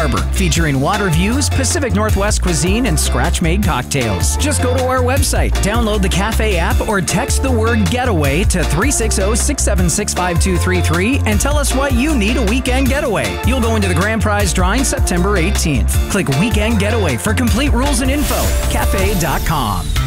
Harbor, featuring water views, Pacific Northwest cuisine, and scratch-made cocktails. Just go to our website, download the cafe app, or text the word getaway to 360-676-5233 and tell us why you need a weekend getaway. You'll go into the grand prize drawing September 18th. Click Weekend Getaway for complete rules and info. Cafe.com.